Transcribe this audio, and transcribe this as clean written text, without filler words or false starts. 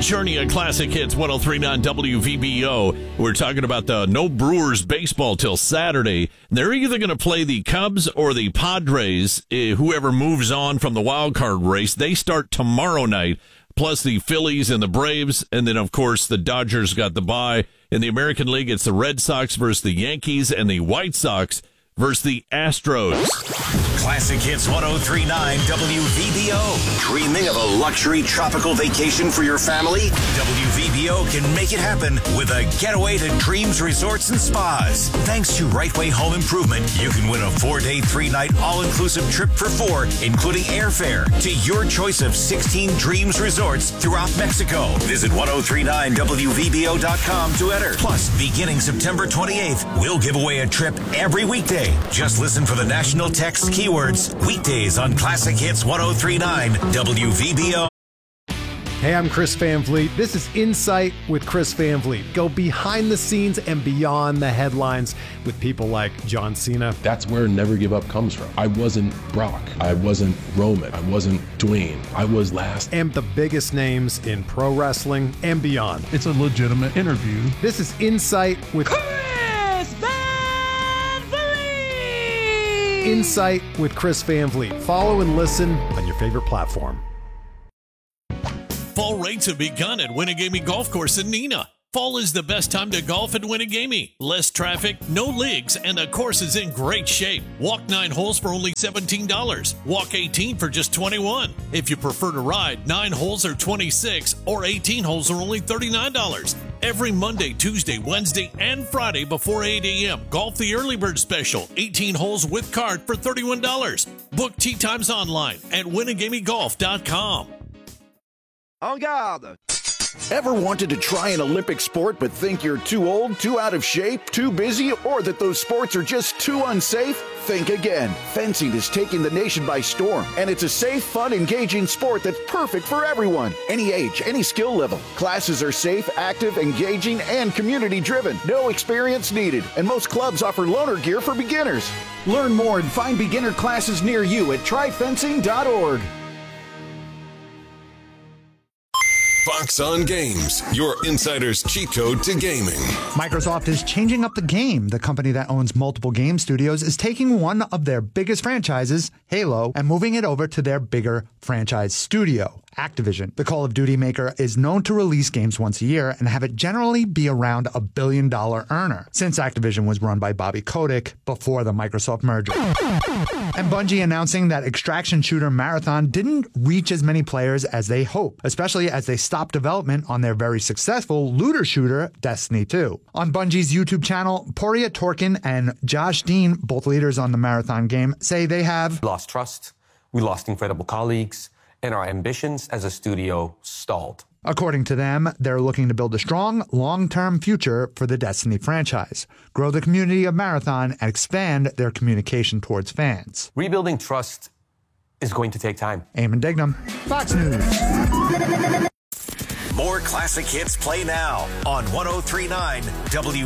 Journey of Classic Hits 103.9 WVBO. We're talking about the no Brewers baseball till Saturday. They're either going to play the Cubs or the Padres. Whoever moves on from the wild card race, they start tomorrow night. Plus the Phillies and the Braves, and then, of course, the Dodgers got the bye. In the American League, it's the Red Sox versus the Yankees and the White Sox versus the Astros. Classic Hits 103.9 WVBO. Dreaming of a luxury tropical vacation for your family? WVBO can make it happen with a getaway to Dreams Resorts and Spas. Thanks to Rightway Home Improvement, you can win a 4-day, 3-night all-inclusive trip for 4, including airfare, to your choice of 16 Dreams Resorts throughout Mexico. Visit 1039WVBO.com to enter. Plus, beginning September 28th, we'll give away a trip every weekday. Just listen for the national text keywords weekdays on Classic Hits 103.9 WVBO. Hey, I'm Chris Van Vliet. This is Insight with Chris Van Vliet. Go behind the scenes and beyond the headlines with people like John Cena. That's where Never Give Up comes from. I wasn't Brock. I wasn't Roman. I wasn't Dwayne. I was last. And the biggest names in pro wrestling and beyond. It's a legitimate interview. This is Insight with Chris Van Vliet. Insight with Chris Van Vliet. Follow and listen on your favorite platform. Fall rates have begun at Winnegamie Golf Course in Neenah. Fall is the best time to golf at Winnegamie. Less traffic, no leagues, and the course is in great shape. Walk 9 holes for only $17. Walk 18 for just $21. If you prefer to ride, 9 holes are $26, or 18 holes are only $39. Every Monday, Tuesday, Wednesday, and Friday before 8 a.m. Golf the Early Bird Special, 18 holes with cart for $31. Book tee times online at WinnegamieGolf.com. En garde! Ever wanted to try an Olympic sport but think you're too old, too out of shape, too busy, or that those sports are just too unsafe? Think again. Fencing is taking the nation by storm, and it's a safe, fun, engaging sport that's perfect for everyone. Any age, any skill level. Classes are safe, active, engaging, and community-driven. No experience needed, and most clubs offer loaner gear for beginners. Learn more and find beginner classes near you at tryfencing.org. Fox on Games, your insider's cheat code to gaming. Microsoft is changing up the game. The company that owns multiple game studios is taking one of their biggest franchises, Halo, and moving it over to their bigger franchise studio, Activision. The Call of Duty maker is known to release games once a year and have it generally be around $1 billion earner, since Activision was run by Bobby Kotick before the Microsoft merger. And Bungie announcing that extraction shooter Marathon didn't reach as many players as they hoped, especially as they stopped development on their very successful looter shooter, Destiny 2. On Bungie's YouTube channel, Poria Torkin and Josh Dean, both leaders on the Marathon game, say they have lost trust, we lost incredible colleagues, and our ambitions as a studio stalled. According to them, they're looking to build a strong, long-term future for the Destiny franchise, grow the community of Marathon, and expand their communication towards fans. Rebuilding trust is going to take time. Eamon Dignam, Fox News. More classic hits play now on 103.9 W.